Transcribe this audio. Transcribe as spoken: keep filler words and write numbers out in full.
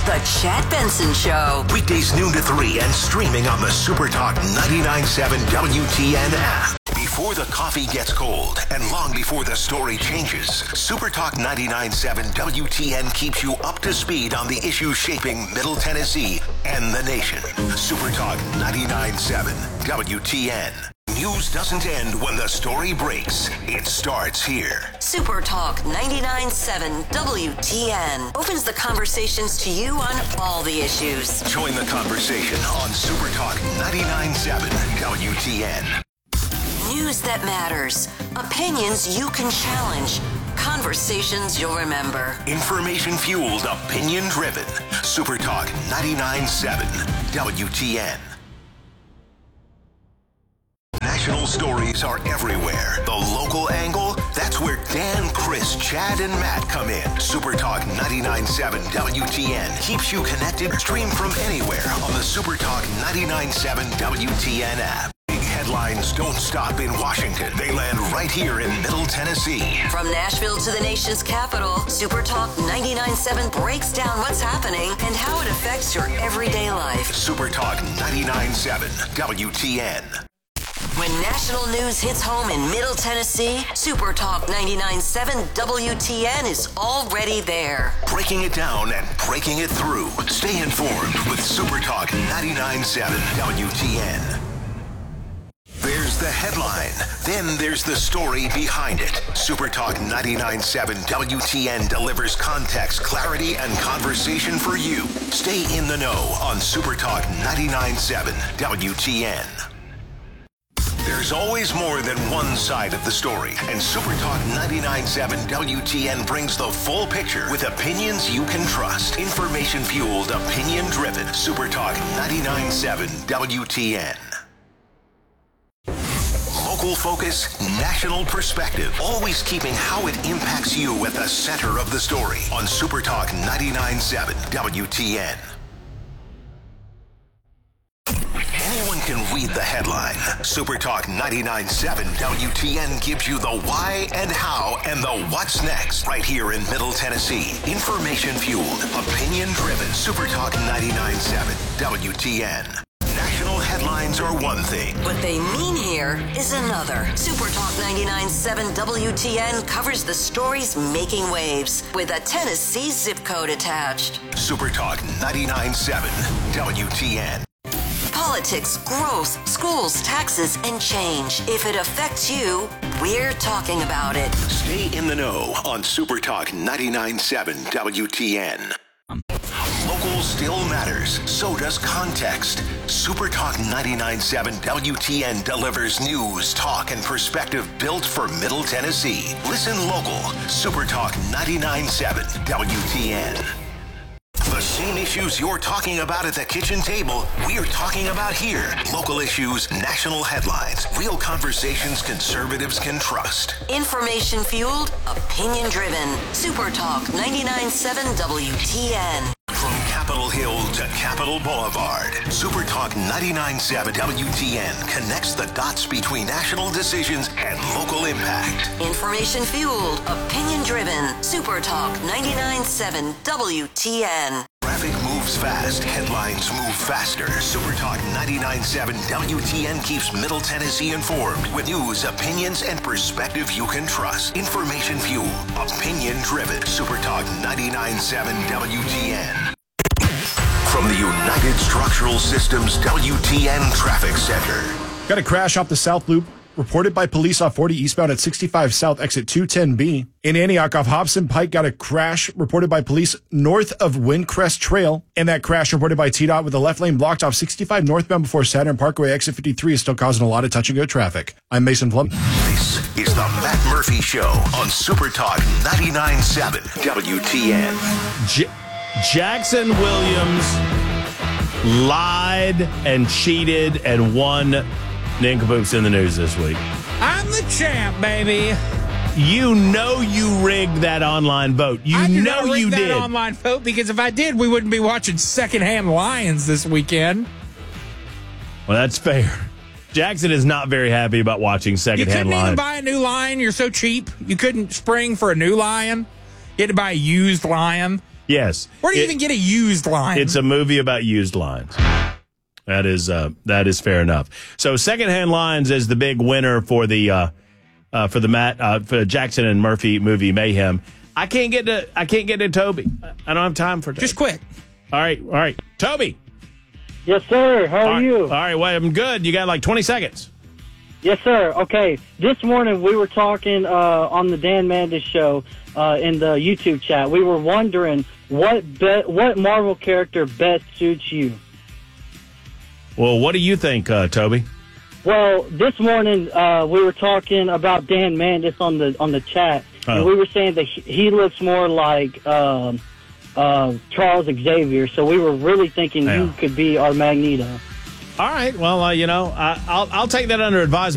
The Chad Benson Show. Weekdays noon to three and streaming on the Supertalk ninety-nine point seven W T N app. Before the coffee gets cold and long before the story changes, Supertalk ninety-nine point seven W T N keeps you up to speed on the issues shaping Middle Tennessee and the nation. Supertalk ninety-nine point seven W T N. News doesn't end when the story breaks. It starts here. Supertalk ninety-nine point seven W T N opens the conversations to you on all the issues. Join the conversation on Supertalk ninety-nine point seven W T N. News that matters. Opinions you can challenge. Conversations you'll remember. Information-fueled, opinion-driven. Supertalk ninety-nine point seven W T N. National stories are everywhere. The local angle, that's where Dan, Chris, Chad, and Matt come in. Supertalk ninety-nine point seven W T N keeps you connected. Stream from anywhere on the Supertalk ninety-nine point seven W T N app. Big headlines don't stop in Washington. They land right here in Middle Tennessee. From Nashville to the nation's capital, Supertalk ninety-nine point seven breaks down what's happening and how it affects your everyday life. Supertalk ninety-nine point seven W T N. When national news hits home in Middle Tennessee, Supertalk ninety-nine point seven W T N is already there. Breaking it down and breaking it through. Stay informed with Supertalk ninety-nine point seven W T N. There's the headline. Then there's the story behind it. Supertalk ninety-nine point seven W T N delivers context, clarity, and conversation for you. Stay in the know on Supertalk ninety-nine point seven W T N. There's always more than one side of the story, and Supertalk ninety-nine point seven W T N brings the full picture with opinions you can trust. Information-fueled, opinion-driven. Supertalk ninety-nine point seven W T N. Local focus, national perspective. Always keeping how it impacts you at the center of the story on Supertalk ninety-nine point seven W T N. Anyone can read the headline. Supertalk ninety-nine point seven W T N gives you the why and how and the what's next right here in Middle Tennessee. Information-fueled, opinion-driven. Supertalk ninety-nine point seven W T N. National headlines are one thing. What they mean here is another. Supertalk ninety-nine point seven W T N covers the stories making waves with a Tennessee zip code attached. Supertalk ninety-nine point seven W T N. Politics, growth, schools, taxes, and change. If it affects you, we're talking about it. Stay in the know on Supertalk ninety-nine point seven W T N. Local still matters. So does context. Supertalk ninety-nine point seven W T N delivers news, talk, and perspective built for Middle Tennessee. Listen local. Supertalk ninety-nine point seven W T N. The same issues you're talking about at the kitchen table, we're talking about here. Local issues, national headlines, real conversations conservatives can trust. Information-fueled, opinion-driven. Supertalk ninety-nine point seven W T N. From Capitol Hill to Capitol Boulevard, Supertalk ninety-nine point seven W T N connects the dots between national decisions and local impact. Information-fueled, opinion-driven. Supertalk ninety-nine point seven W T N. Traffic moves fast, headlines move faster. Supertalk ninety-nine point seven W T N keeps Middle Tennessee informed with news, opinions, and perspective you can trust. Information fueled, opinion driven. Supertalk ninety-nine point seven W T N. From the United Structural Systems W T N Traffic Center. Got a crash off the South Loop reported by police off forty eastbound at sixty-five South exit two ten B. In Antioch off Hobson Pike, got a crash reported by police north of Windcrest Trail. And that crash reported by T DOT with the left lane blocked off sixty-five northbound before Saturn Parkway. Exit fifty-three is still causing a lot of touch and go traffic. I'm Mason Plum. This is the Matt Murphy Show on Supertalk ninety-nine point seven W T N. J- Jackson Williams lied and cheated and won nincompoops in the news this week. I'm the champ, baby. You know you rigged that online vote. You I did know not rig you that did. online vote because if I did, we wouldn't be watching secondhand Lions this weekend. Well, that's fair. Jackson is not very happy about watching You secondhand couldn't even Lions. buy a new Lion. You're so cheap. You couldn't spring for a new Lion. You had to buy a used Lion. Yes. Where do you It- even get a used line? It's a movie about used lines. That is uh, that is fair enough. So Secondhand Lines is the big winner for the uh, uh, for the Matt uh, for Jackson and Murphy movie Mayhem. I can't get to I can't get to Toby. I don't have time for Toby. Just quick. All right, all right, Toby. Yes, sir. How All are right, you? All right, well, I'm good. You got like twenty seconds. Yes, sir. Okay. This morning we were talking uh, on the Dan Mandis show uh, in the YouTube chat. We were wondering what be- what Marvel character best suits you. Well, what do you think, uh, Toby? Well, this morning uh, we were talking about Dan Mandis on the on the chat, Oh. and we were saying that he, he looks more like um, uh, Charles Xavier. So we were really thinking Yeah. he could be our Magneto. All right, well, uh, you know, I, I'll I'll take that under advisement.